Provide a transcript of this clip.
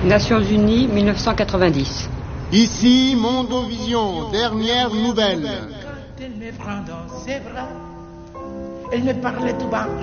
Nations Unies, 1990. Ici, Mondovision, dernière nouvelle. Quand elle me prend dans ses bras, elle me parlait tout bas.